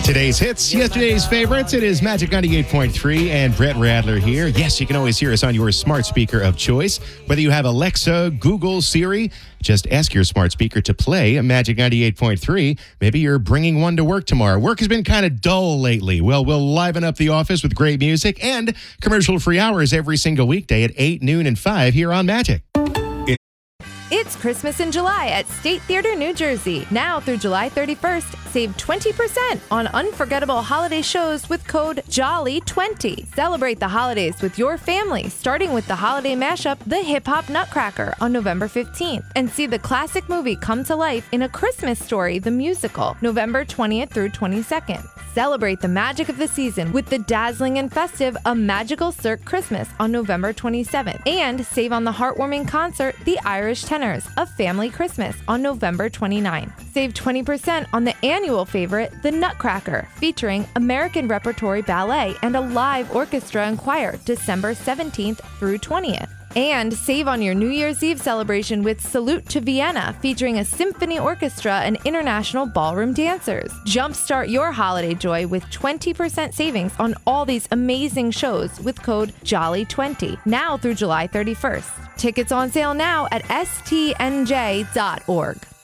Today's hits, yesterday's favorites. It is Magic 98.3 and Brett Radler here. Yes, you can always hear us on your smart speaker of choice. Whether you have Alexa, Google, Siri, just ask your smart speaker to play Magic 98.3. Maybe you're bringing one to work tomorrow. Work has been kind of dull lately. Well, we'll liven up the office with great music and commercial-free hours every single weekday at 8, noon, and 5 here on Magic. It's Christmas in July at State Theater, New Jersey. Now through July 31st, save 20% on unforgettable holiday shows with code JOLLY20. Celebrate the holidays with your family, starting with the holiday mashup, The Hip Hop Nutcracker, on November 15th. And see the classic movie come to life in A Christmas Story, the musical, November 20th through 22nd. Celebrate the magic of the season with the dazzling and festive A Magical Cirque Christmas on November 27th. And save on the heartwarming concert, The Irish Tenors, A Family Christmas, on November 29th. Save 20% on the annual favorite, The Nutcracker, featuring American Repertory Ballet and a live orchestra and choir, December 17th through 20th. And save on your New Year's Eve celebration with Salute to Vienna, featuring a symphony orchestra and international ballroom dancers. Jumpstart your holiday joy with 20% savings on all these amazing shows with code JOLLY20, now through July 31st. Tickets on sale now at stnj.org.